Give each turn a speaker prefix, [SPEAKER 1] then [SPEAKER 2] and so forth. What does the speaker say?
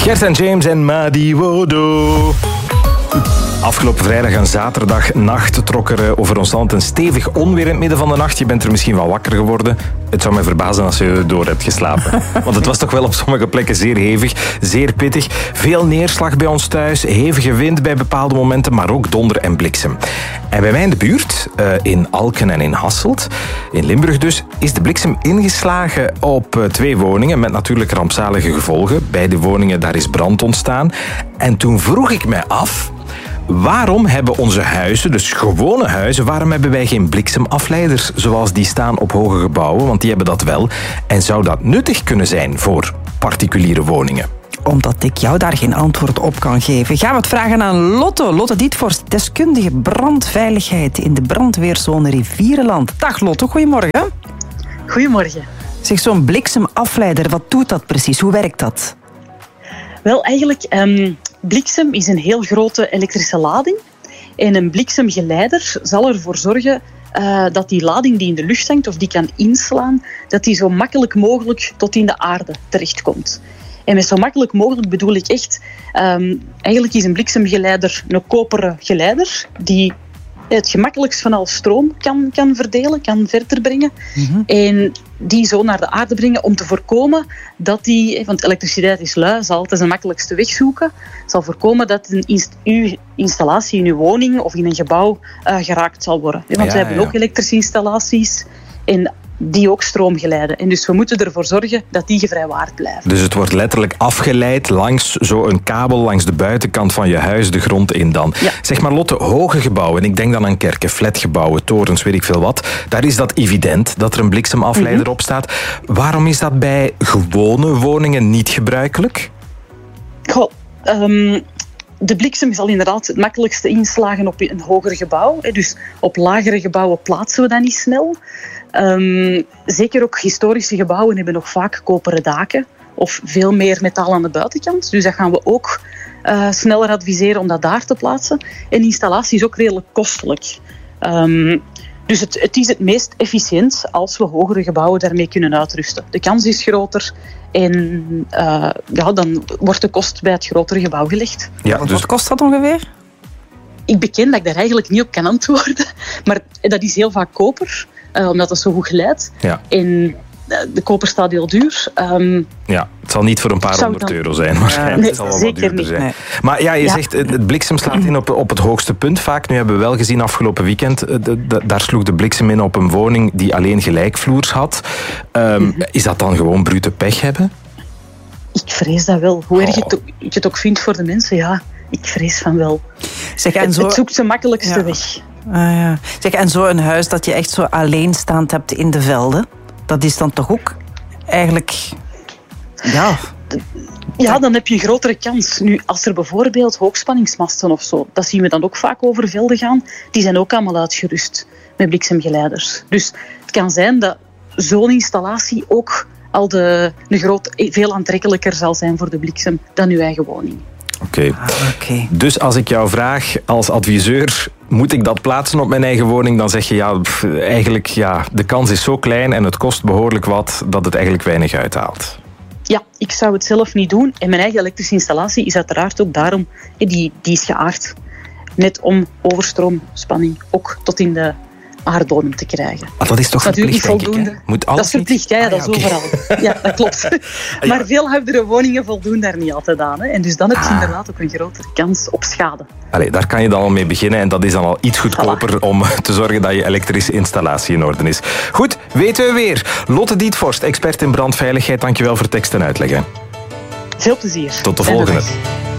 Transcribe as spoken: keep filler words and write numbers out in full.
[SPEAKER 1] Gert en James en Madi Wodo. Afgelopen vrijdag en zaterdag nacht trok er over ons land een stevig onweer in het midden van de nacht. Je bent er misschien wel wakker geworden. Het zou mij verbazen als je door hebt geslapen. Want het was toch wel op sommige plekken zeer hevig, zeer pittig. Veel neerslag bij ons thuis, hevige wind bij bepaalde momenten, maar ook donder en bliksem. En bij mij in de buurt, in Alken en in Hasselt, in Limburg dus, is de bliksem ingeslagen op twee woningen met natuurlijk rampzalige gevolgen. Bij de woningen daar is brand ontstaan. En toen vroeg ik mij af, waarom hebben onze huizen, dus gewone huizen, waarom hebben wij geen bliksemafleiders zoals die staan op hoge gebouwen? Want die hebben dat wel. En zou dat nuttig kunnen zijn voor particuliere woningen?
[SPEAKER 2] Omdat ik jou daar geen antwoord op kan geven, gaan we het vragen aan Lotte. Lotte Dietvorst, deskundige brandveiligheid in de brandweerzone Rivierenland. Dag Lotte, goedemorgen.
[SPEAKER 3] Goedemorgen.
[SPEAKER 2] Zeg, zo'n bliksemafleider, wat doet dat precies? Hoe werkt dat?
[SPEAKER 3] Wel, eigenlijk, um, bliksem is een heel grote elektrische lading. En een bliksemgeleider zal ervoor zorgen uh, dat die lading die in de lucht hangt, of die kan inslaan, dat die zo makkelijk mogelijk tot in de aarde terechtkomt. En met zo makkelijk mogelijk bedoel ik echt, um, eigenlijk is een bliksemgeleider een koperen geleider die het gemakkelijkst van al stroom kan, kan verdelen, kan verder brengen. Mm-hmm. En die zo naar de aarde brengen om te voorkomen dat die, want elektriciteit is lui, zal altijd de makkelijkste weg zoeken, zal voorkomen dat een inst- uw installatie in uw woning of in een gebouw uh, geraakt zal worden. Want ja, we hebben ja. ook elektrische installaties en die ook stroom geleiden. En dus we moeten ervoor zorgen dat die gevrijwaard blijven.
[SPEAKER 1] Dus het wordt letterlijk afgeleid langs zo'n kabel, langs de buitenkant van je huis, de grond in dan. Ja. Zeg maar Lotte, hoge gebouwen, ik denk dan aan kerken, flatgebouwen, torens, weet ik veel wat. Daar is dat evident, dat er een bliksemafleider mm-hmm. op staat. Waarom is dat bij gewone woningen niet gebruikelijk?
[SPEAKER 3] Goh, um... de bliksem zal inderdaad het makkelijkste inslagen op een hoger gebouw. Dus op lagere gebouwen plaatsen we dat niet snel. Um, zeker ook historische gebouwen hebben nog vaak koperen daken of veel meer metaal aan de buitenkant. Dus dat gaan we ook uh, sneller adviseren om dat daar te plaatsen. En de installatie is ook redelijk kostelijk. Um, dus het, het is het meest efficiënt als we hogere gebouwen daarmee kunnen uitrusten. De kans is groter en uh, ja, dan wordt de kost bij het grotere gebouw gelegd.
[SPEAKER 2] Ja, dus... Wat kost dat ongeveer?
[SPEAKER 3] Ik beken dat ik daar eigenlijk niet op kan antwoorden. Maar dat is heel vaak koper, uh, omdat dat zo goed geleidt. Ja. En uh, de koper staat heel duur. Um,
[SPEAKER 1] ja, het zal niet voor een paar honderd dan... euro zijn waarschijnlijk.
[SPEAKER 3] Nee,
[SPEAKER 1] het zal wel
[SPEAKER 3] zeker
[SPEAKER 1] wat duurder
[SPEAKER 3] niet.
[SPEAKER 1] zijn.
[SPEAKER 3] Nee.
[SPEAKER 1] Maar ja, je
[SPEAKER 3] ja.
[SPEAKER 1] zegt, het bliksem slaat in op, op het hoogste punt vaak. Nu hebben we wel gezien afgelopen weekend, de, de, daar sloeg de bliksem in op een woning die alleen gelijkvloers had. Um, mm-hmm. Is dat dan gewoon brute pech hebben?
[SPEAKER 3] Ik vrees dat wel. Hoe erg oh. het, ik het ook vind voor de mensen, ja, ik vrees van wel. Zeg, en het, zo... het zoekt de makkelijkste ja. weg.
[SPEAKER 2] Ah, ja. Zeg, en zo een huis dat je echt zo alleenstaand hebt in de velden, dat is dan toch ook eigenlijk... Ja...
[SPEAKER 3] Ja, dan heb je een grotere kans. Nu, als er bijvoorbeeld hoogspanningsmasten of zo, dat zien we dan ook vaak over velden gaan, die zijn ook allemaal uitgerust met bliksemgeleiders. Dus het kan zijn dat zo'n installatie ook al de, de groot, veel aantrekkelijker zal zijn voor de bliksem dan uw eigen woning.
[SPEAKER 1] Oké. Okay. Ah, okay. Dus als ik jou vraag als adviseur, moet ik dat plaatsen op mijn eigen woning? Dan zeg je ja, pff, eigenlijk ja, de kans is zo klein en het kost behoorlijk wat dat het eigenlijk weinig uithaalt.
[SPEAKER 3] Ja, ik zou het zelf niet doen. En mijn eigen elektrische installatie is uiteraard ook daarom, die, die is geaard. Net om overstroomspanning ook tot in de aardbodem te krijgen.
[SPEAKER 1] Maar dat is toch
[SPEAKER 3] dat
[SPEAKER 1] verplicht, denk
[SPEAKER 3] voldoende.
[SPEAKER 1] ik, hè? Moet alles
[SPEAKER 3] dat is verplicht, ja, ah, dat ja, is okay. overal. Ja, dat klopt. Ja. Maar veel oudere woningen voldoen daar niet altijd aan. Hè. En dus dan heb je ah. inderdaad ook een grotere kans op schade.
[SPEAKER 1] Allee, daar kan je dan al mee beginnen en dat is dan al iets goedkoper voilà. om te zorgen dat je elektrische installatie in orde is. Goed, weten we weer. Lotte Dietvorst, expert in brandveiligheid, dankjewel voor tekst en uitleg. Hè.
[SPEAKER 3] Veel plezier.
[SPEAKER 1] Tot de volgende.